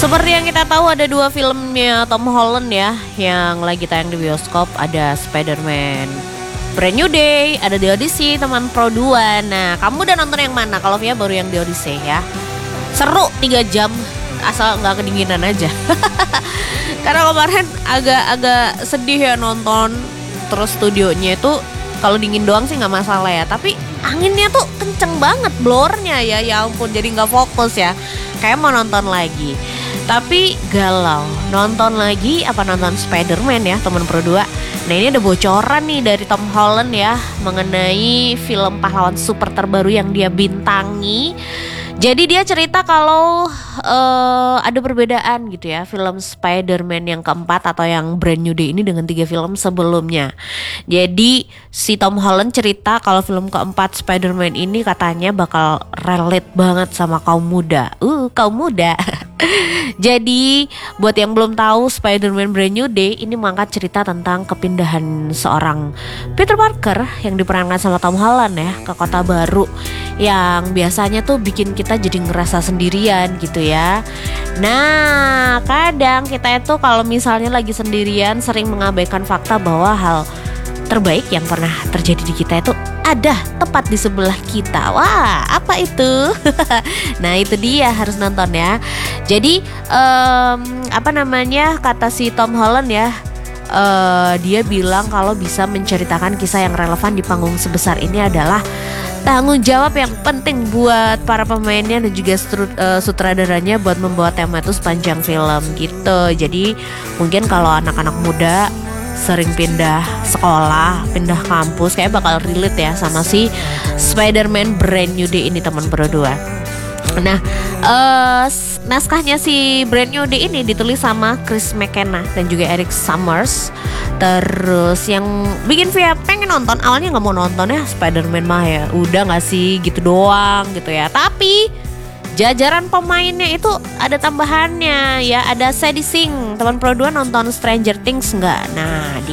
Seperti yang kita tahu ada dua filmnya Tom Holland ya yang lagi tayang di bioskop. Ada Spider-Man Brand New Day, ada The Odyssey teman Pro 2. Nah, kamu udah nonton yang mana? Kalau Via baru yang The Odyssey ya. Seru 3 jam asal nggak kedinginan aja. Karena kemarin agak sedih ya nonton. Terus studionya itu kalau dingin doang sih nggak masalah ya, tapi anginnya tuh kenceng banget, blornya ya ampun, jadi nggak fokus ya. Kayak mau nonton lagi. Tapi galau, nonton lagi apa nonton Spider-Man ya teman Pro 2. Nah ini ada bocoran nih dari Tom Holland ya mengenai film pahlawan super terbaru yang dia bintangi. Jadi dia cerita kalau ada perbedaan gitu ya film Spider-Man yang keempat atau yang Brand New Day ini dengan 3 film sebelumnya. Jadi si Tom Holland cerita kalau film keempat Spider-Man ini katanya bakal relate banget sama kaum muda. Kaum muda. Jadi buat yang belum tahu, Spider-Man Brand New Day ini mengangkat cerita tentang kepindahan seorang Peter Parker yang diperankan sama Tom Holland ya ke kota baru yang biasanya tuh bikin kita jadi ngerasa sendirian gitu ya. Nah kadang kita itu kalau misalnya lagi sendirian sering mengabaikan fakta bahwa hal terbaik yang pernah terjadi di kita itu ada tepat di sebelah kita. Wah, apa itu? Nah, itu dia harus nonton ya. Jadi kata si Tom Holland ya, dia bilang kalau bisa menceritakan kisah yang relevan di panggung sebesar ini adalah tanggung jawab yang penting buat para pemainnya dan juga sutradaranya buat membawa tema itu sepanjang film gitu. Jadi mungkin kalau anak-anak muda sering pindah sekolah, pindah kampus, kayak bakal relate ya sama si Spider-Man Brand New Day ini teman Pro 2. Nah, naskahnya si Brand New Day ini ditulis sama Chris McKenna dan juga Eric Summers. Terus yang bikin Via pengen nonton, awalnya nggak mau nonton ya Spider-Man mah ya, udah nggak sih gitu doang gitu ya. Tapi jajaran pemainnya itu ada tambahannya ya, ada Sadie Sink. Teman Pro 2 nonton Stranger Things nggak? Nah